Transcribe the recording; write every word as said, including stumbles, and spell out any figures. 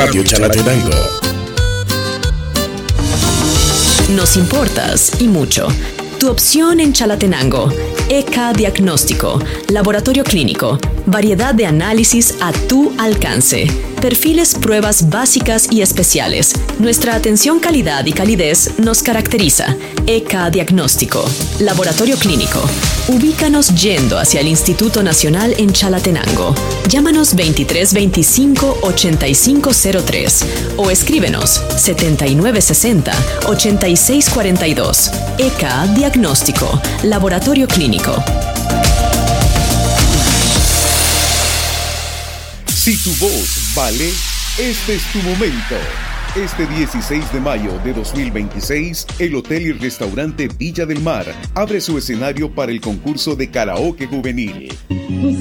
Radio Chalatenango. Nos importas y mucho. Tu opción en Chalatenango. E K Diagnóstico, laboratorio clínico, variedad de análisis a tu alcance. Perfiles, pruebas básicas y especiales. Nuestra atención, calidad y calidez nos caracteriza. E K Diagnóstico, laboratorio clínico. Ubícanos yendo hacia el Instituto Nacional en Chalatenango. Llámanos veintitrés veinticinco ochenta y cinco cero tres o escríbenos setenta y nueve sesenta ochenta y seis cuarenta y dos. E K Diagnóstico, laboratorio clínico. Si tu voz vale, este es tu momento. Este dieciséis de mayo de dos mil veintiséis, el Hotel y Restaurante Villa del Mar abre su escenario para el concurso de karaoke juvenil.